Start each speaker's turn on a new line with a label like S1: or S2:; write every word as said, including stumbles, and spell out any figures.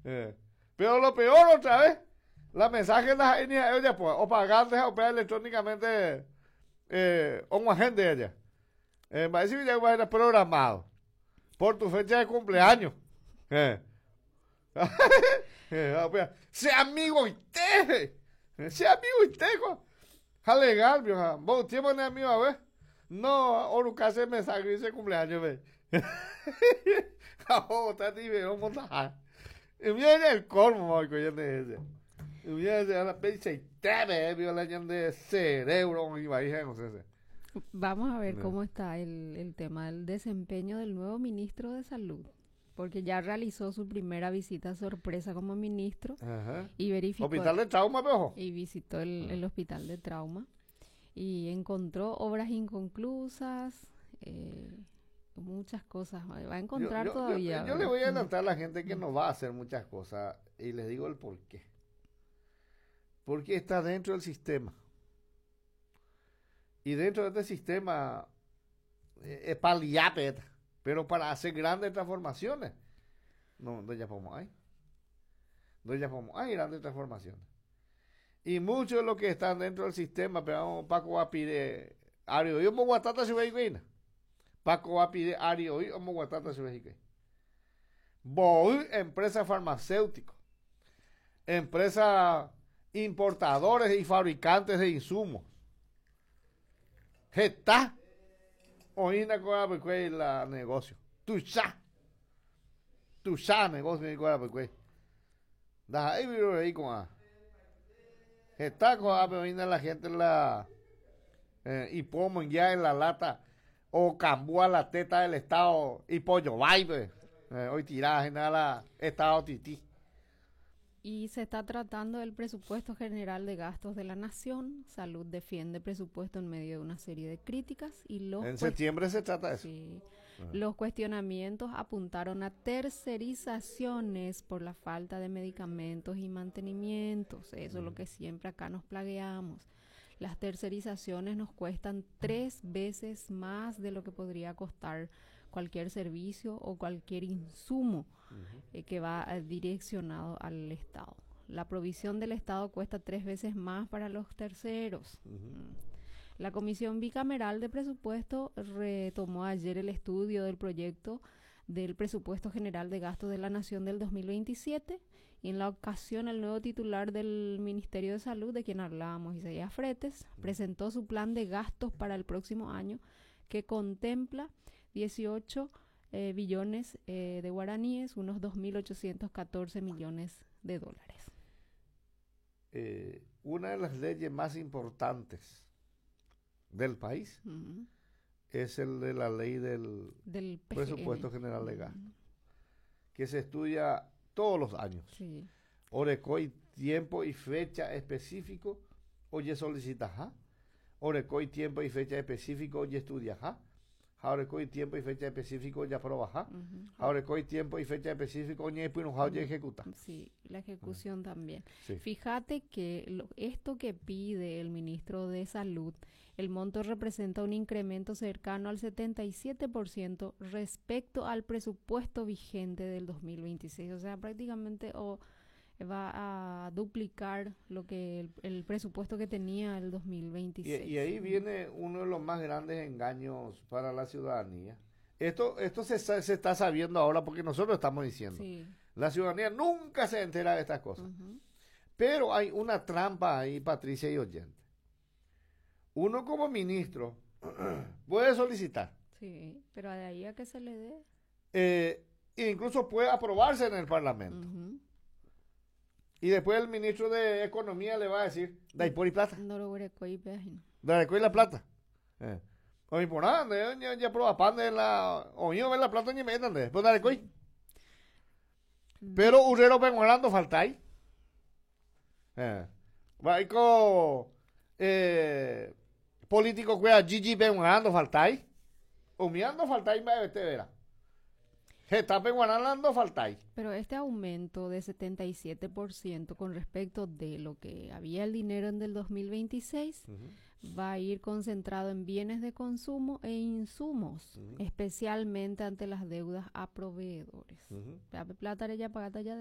S1: Eh, Pero lo peor otra vez, la mensaje de ella, ella pues, o pagarles a operar electrónicamente eh, un agente de ella. Eh, va a decir que ya va a ir programado por tu fecha de cumpleaños. Eh. Eh, ah, pues, sea amigo usted, sea amigo usted, co. Ja legal, vieja. Vos tiempo no es amigo, a ver. No, o nunca se me sangre ese cumpleaños, ve. Oh, está tibio, montaje. Y viene el colmo, Marco, ya de ese. Y viene a la pinche y te ve, vio la de cerebro, y va, no sé ese.
S2: Vamos a ver
S1: No.
S2: cómo está el, el tema del desempeño del nuevo ministro de Salud, porque ya realizó su primera visita sorpresa como ministro
S1: Ajá.
S2: y verificó
S1: Hospital de trauma, pejo.
S2: y visitó el, el hospital de trauma y encontró obras inconclusas, eh, muchas cosas. Va a encontrar
S1: yo, yo,
S2: todavía.
S1: Yo, yo le voy a adelantar a la gente que no va a hacer muchas cosas y les digo el por qué. Porque está dentro del sistema. Y dentro de este sistema eh, es paliape, pero para hacer grandes transformaciones. No, no ya podemos ahí. No ya podemos hay grandes transformaciones. Y muchos de los que están dentro del sistema, pero Paco va a pedir Ario y Omo Guatata su vehículo. Paco va a pedir Ario y Omo Guatata su vehículo. Voy, empresa farmacéutica, empresa importadores y fabricantes de insumos. Está oína con la negocio. Tu ya. Tu ya negocio con la porque. Da ahí viro ahí con a. Está con a oína la gente la eh, y pomo ya en la lata o cambúa la teta del estado y pollo baile. Eh, hoy tiraje nada estado tití.
S2: Y se está tratando del presupuesto general de gastos de la nación. Salud defiende presupuesto en medio de una serie de críticas y los
S1: En septiembre se trata de eso.
S2: Sí. Uh-huh. Los cuestionamientos apuntaron a tercerizaciones por la falta de medicamentos y mantenimientos. Eso uh-huh. es lo que siempre acá nos plagueamos. Las tercerizaciones nos cuestan tres veces más de lo que podría costar cualquier servicio o cualquier insumo uh-huh. eh, que va eh, direccionado al Estado. La provisión del Estado cuesta tres veces más para los terceros. Uh-huh. Mm. La Comisión Bicameral de Presupuesto retomó ayer el estudio del proyecto del Presupuesto General de Gastos de la Nación del dos mil veintisiete y en la ocasión el nuevo titular del Ministerio de Salud, de quien hablábamos, Isaías Fretes, uh-huh. presentó su plan de gastos para el próximo año que contempla dieciocho eh, billones eh, de guaraníes, unos dos mil ochocientos catorce millones de dólares.
S1: Eh, una de las leyes más importantes del país uh-huh. es el de la ley del, del Presupuesto General de Gastos, uh-huh. que se estudia todos los años.
S2: Sí.
S1: Orecoy tiempo y fecha específico, oye solicita, ¿ja? Orecoy tiempo y fecha específico, oye estudia, ¿ja? Ahora coi tiempo y fecha específico ya probaja. Uh-huh. Ahora coi tiempo y fecha específico ya uh-huh. ejecuta.
S2: Sí, la ejecución uh-huh. también.
S1: Sí.
S2: Fíjate que lo, esto que pide el ministro de Salud, el monto representa un incremento cercano al setenta y siete por ciento respecto al presupuesto vigente del dos mil veintiséis. O sea, prácticamente oh, va a duplicar lo que el, el presupuesto que tenía el dos mil veintiséis.
S1: Y, y ahí viene uno de los más grandes engaños para la ciudadanía. Esto, esto se, se está sabiendo ahora porque nosotros estamos diciendo.
S2: Sí.
S1: La ciudadanía nunca se entera de estas cosas. Uh-huh. Pero hay una trampa ahí, Patricia y oyente. Uno como ministro puede solicitar.
S2: Sí, pero de ahí a que se le dé.
S1: Eh, incluso puede aprobarse en el Parlamento. Uh-huh. Y después el ministro de Economía le va a decir, da por y plata.
S2: No lo voy a coger.
S1: Da por la plata. Eh. O por nada, ya ya prueba pan de la o yo ver la plata ni me dan de. Pues dale coi. Pero urero pengolando faltai. Eh. Va co eh político que Gigi pengolando faltai. O miando faltai me te verá. Está penguanando faltai.
S2: Pero este aumento de setenta y siete por ciento con respecto de lo que había el dinero en el dos mil veintiséis uh-huh. va a ir concentrado en bienes de consumo e insumos, uh-huh. especialmente ante las deudas a proveedores. Uh-huh. Plata ya pagada ya